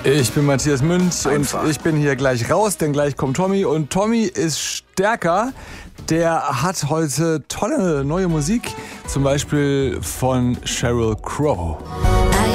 Ich bin Matthias Münz Einfach. und ich bin hier gleich raus, denn gleich kommt Tommy. Und Tommy ist stärker. Der hat heute tolle neue Musik, zum Beispiel von Sheryl Crow.